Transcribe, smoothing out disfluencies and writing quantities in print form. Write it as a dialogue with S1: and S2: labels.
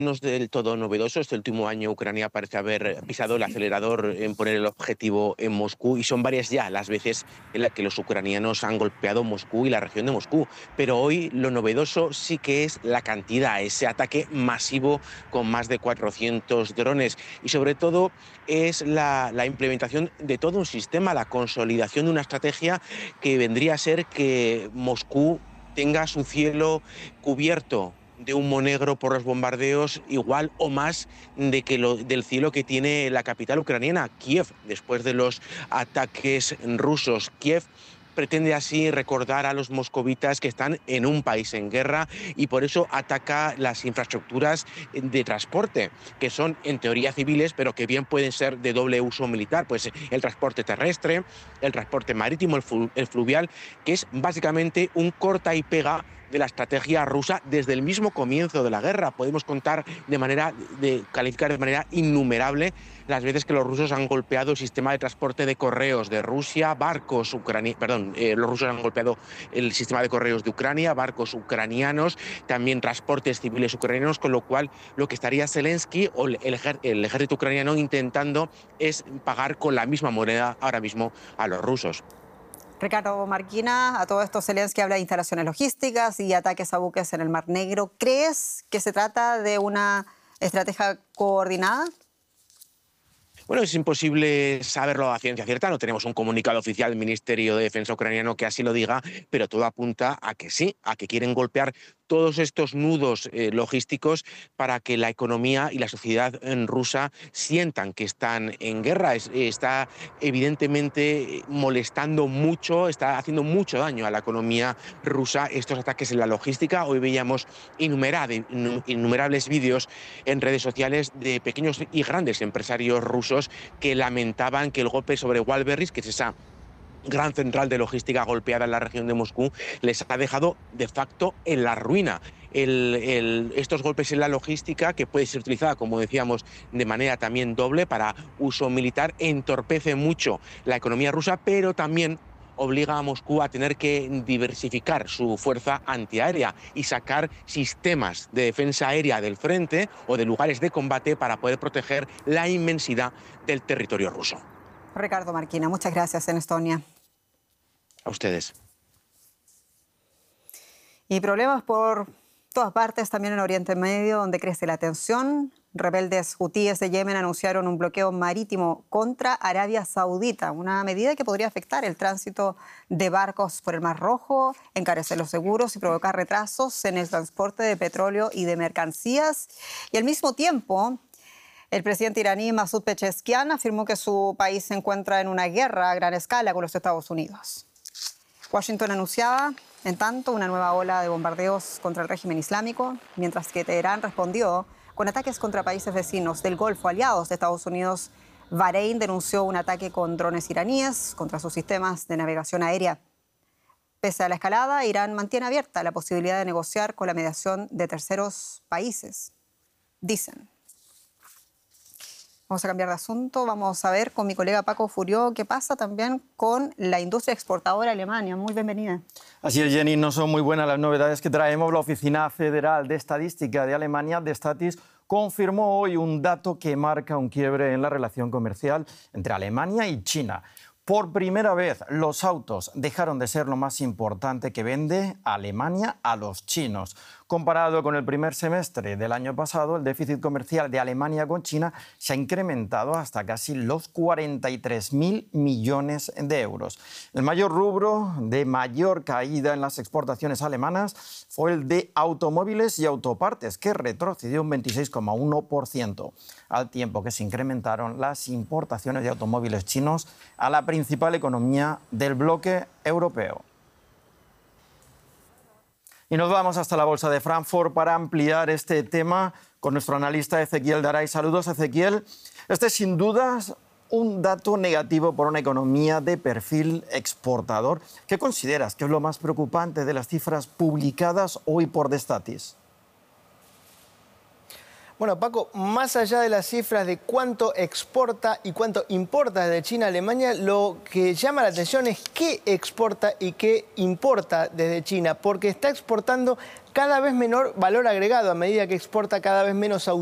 S1: no es del todo novedoso. Este último año Ucrania parece haber pisado el acelerador en poner el objetivo en Moscú, y son varias ya las veces en las que los ucranianos han golpeado Moscú y la región de Moscú. Pero hoy lo novedoso sí que es la cantidad, ese ataque masivo con más de 400 drones, y sobre todo es la implementación de todo un sistema, la consolidación de una estrategia que vendría a ser que Moscú tenga su cielo cubierto de humo negro por los bombardeos, igual o más del cielo que tiene la capital ucraniana, Kiev, después de los ataques rusos. Kiev pretende así recordar a los moscovitas que están en un país en guerra, y por eso ataca las infraestructuras de transporte, que son en teoría civiles, pero que bien pueden ser de doble uso militar, pues el transporte terrestre, el transporte marítimo, el fluvial, que es básicamente un corta y pega de la estrategia rusa desde el mismo comienzo de la guerra. Podemos calificar de manera innumerable las veces que los rusos han golpeado el sistema de transporte de correos de Rusia, los rusos han golpeado el sistema de correos de Ucrania, barcos ucranianos, también transportes civiles ucranianos, con lo cual lo que estaría Zelensky o el ejército ucraniano intentando es pagar con la misma moneda ahora mismo a los rusos.
S2: Ricardo Marquina, a todo esto Zelensky habla de instalaciones logísticas y ataques a buques en el Mar Negro. ¿Crees que se trata de una estrategia coordinada?
S1: Bueno, es imposible saberlo a ciencia cierta, no tenemos un comunicado oficial del Ministerio de Defensa ucraniano que así lo diga, pero todo apunta a que sí, a que quieren golpear todos estos nudos logísticos para que la economía y la sociedad rusa sientan que están en guerra. Está evidentemente molestando mucho, está haciendo mucho daño a la economía rusa estos ataques en la logística. Hoy veíamos innumerables vídeos en redes sociales de pequeños y grandes empresarios rusos que lamentaban que el golpe sobre Walberis, que es esa gran central de logística golpeada en la región de Moscú, les ha dejado de facto en la ruina. Estos golpes en la logística, que puede ser utilizada, como decíamos, de manera también doble para uso militar, entorpece mucho la economía rusa, pero también obliga a Moscú a tener que diversificar su fuerza antiaérea y sacar sistemas de defensa aérea del frente o de lugares de combate para poder proteger la inmensidad del territorio ruso.
S2: Ricardo Marquina, muchas gracias en Estonia.
S1: A ustedes.
S2: Y problemas por todas partes, también en Oriente Medio, donde crece la tensión. Rebeldes hutíes de Yemen anunciaron un bloqueo marítimo contra Arabia Saudita, una medida que podría afectar el tránsito de barcos por el Mar Rojo, encarecer los seguros y provocar retrasos en el transporte de petróleo y de mercancías. Y al mismo tiempo, el presidente iraní Masoud Pezeshkian afirmó que su país se encuentra en una guerra a gran escala con los Estados Unidos. Washington anunciaba, en tanto, una nueva ola de bombardeos contra el régimen islámico, mientras que Teherán respondió con ataques contra países vecinos del Golfo, aliados de Estados Unidos. Bahrein denunció un ataque con drones iraníes contra sus sistemas de navegación aérea. Pese a la escalada, Irán mantiene abierta la posibilidad de negociar con la mediación de terceros países, dicen. Vamos a cambiar de asunto, vamos a ver con mi colega Paco Furió qué pasa también con la industria exportadora alemana. Muy bienvenida.
S3: Así es, Jenny, no son muy buenas las novedades que traemos. La Oficina Federal de Estadística de Alemania, de Statis, confirmó hoy un dato que marca un quiebre en la relación comercial entre Alemania y China. Por primera vez, los autos dejaron de ser lo más importante que vende Alemania a los chinos. Comparado con el primer semestre del año pasado, el déficit comercial de Alemania con China se ha incrementado hasta casi los 43.000 millones de euros. El mayor rubro de mayor caída en las exportaciones alemanas fue el de automóviles y autopartes, que retrocedió un 26,1%, al tiempo que se incrementaron las importaciones de automóviles chinos a la principal economía del bloque europeo. Y nos vamos hasta la Bolsa de Frankfurt para ampliar este tema con nuestro analista Ezequiel Daray. Saludos, Ezequiel. Este es sin dudas un dato negativo por una economía de perfil exportador. ¿Qué consideras que es lo más preocupante de las cifras publicadas hoy por The Statis?
S4: Bueno, Paco, más allá de las cifras de cuánto exporta y cuánto importa desde China a Alemania, lo que llama la atención es qué exporta y qué importa desde China, porque está exportando cada vez menor valor agregado a medida que exporta cada vez menos